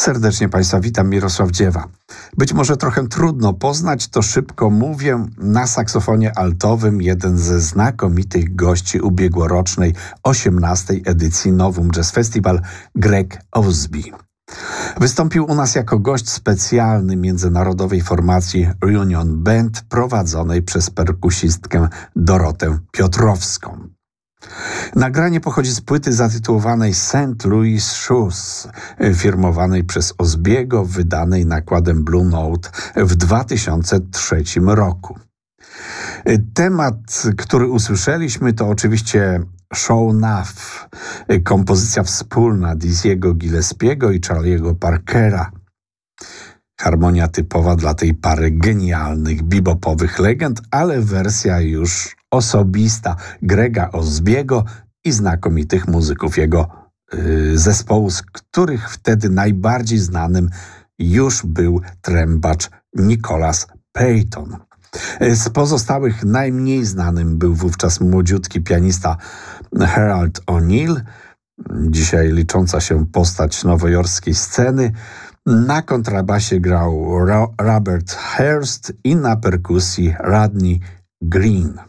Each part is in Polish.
Serdecznie Państwa witam, Mirosław Dziewa. Być może trochę trudno poznać, to szybko mówię. Na saksofonie altowym jeden ze znakomitych gości ubiegłorocznej 18. edycji Novum Jazz Festival, Greg Osby. Wystąpił u nas jako gość specjalny międzynarodowej formacji Reunion Band prowadzonej przez perkusistkę Dorotę Piotrowską. Nagranie pochodzi z płyty zatytułowanej St. Louis Shoes, firmowanej przez Osbiego, wydanej nakładem Blue Note w 2003 roku. Temat, który usłyszeliśmy, to oczywiście Show Enough, kompozycja wspólna Dizzy'ego Gillespiego i Charlie'ego Parkera. Harmonia typowa dla tej pary genialnych bebopowych legend, ale wersja już osobista Grega Osbiego i znakomitych muzyków jego zespołu, z których wtedy najbardziej znanym już był trębacz Nicholas Payton. Z pozostałych najmniej znanym był wówczas młodziutki pianista Harold O'Neill, dzisiaj licząca się postać nowojorskiej sceny. Na kontrabasie grał Robert Hurst i na perkusji Rodney Green.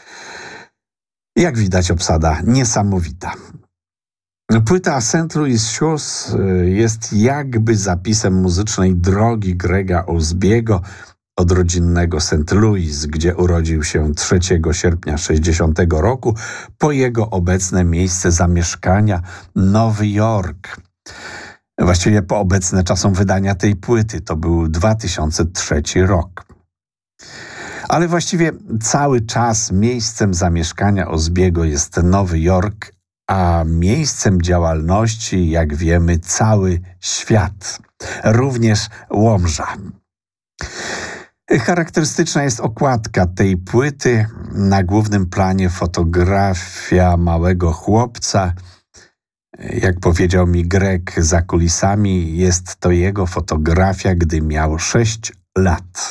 Jak widać, obsada niesamowita. Płyta St. Louis Shoes jest jakby zapisem muzycznej drogi Grega Osbiego od rodzinnego St. Louis, gdzie urodził się 3 sierpnia 60 roku, po jego obecne miejsce zamieszkania Nowy Jork. Właściwie po obecne czasem wydania tej płyty, to był 2003 rok. Ale właściwie cały czas miejscem zamieszkania Osbiego jest Nowy Jork, a miejscem działalności, jak wiemy, cały świat, również Łomża. Charakterystyczna jest okładka tej płyty. Na głównym planie fotografia małego chłopca. Jak powiedział mi Greg za kulisami, jest to jego fotografia, gdy miał 6 lat.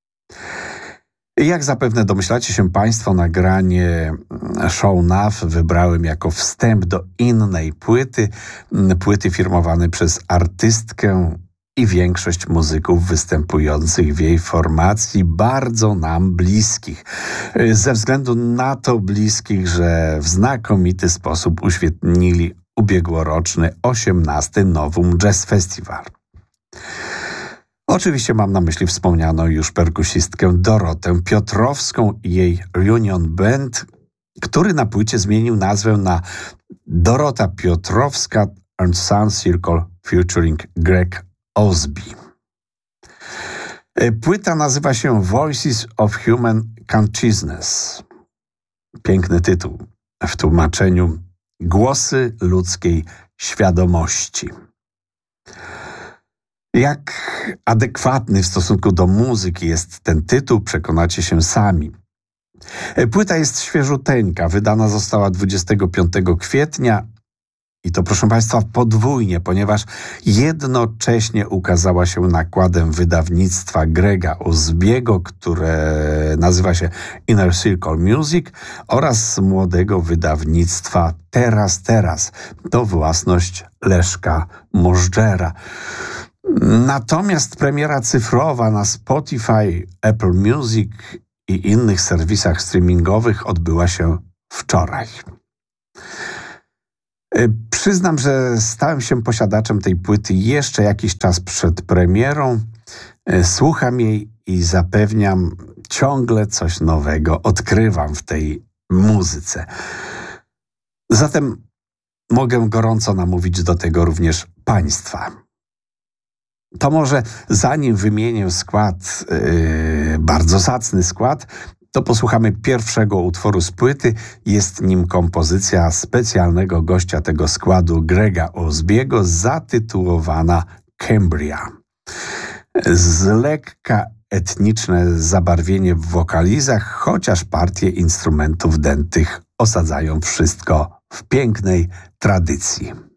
Jak zapewne domyślacie się Państwo, nagranie Show Enough wybrałem jako wstęp do innej płyty firmowanej przez artystkę i większość muzyków występujących w jej formacji, bardzo nam bliskich. Ze względu na to bliskich, że w znakomity sposób uświetnili ubiegłoroczny 18. Novum Jazz Festival. Oczywiście mam na myśli wspomnianą już perkusistkę Dorotę Piotrowską i jej Reunion Band, który na płycie zmienił nazwę na Dorota Piotrowska and Sound Circle featuring Greg Osby. Płyta nazywa się Voices of Human Consciousness. Piękny tytuł w tłumaczeniu Głosy ludzkiej świadomości. Jak adekwatny w stosunku do muzyki jest ten tytuł, przekonacie się sami. Płyta jest świeżuteńka, wydana została 25 kwietnia i to, proszę Państwa, podwójnie, ponieważ jednocześnie ukazała się nakładem wydawnictwa Grega Osbiego, które nazywa się Inner Circle Music, oraz młodego wydawnictwa Teraz. To własność Leszka Możdżera. Natomiast premiera cyfrowa na Spotify, Apple Music i innych serwisach streamingowych odbyła się wczoraj. Przyznam, że stałem się posiadaczem tej płyty jeszcze jakiś czas przed premierą. Słucham jej i zapewniam, ciągle coś nowego odkrywam w tej muzyce. Zatem mogę gorąco namówić do tego również Państwa. To może zanim wymienię skład, bardzo zacny skład, to posłuchamy pierwszego utworu z płyty. Jest nim kompozycja specjalnego gościa tego składu, Grega Osbiego, zatytułowana Cambria. Z lekka etniczne zabarwienie w wokalizach, chociaż partie instrumentów dętych osadzają wszystko w pięknej tradycji.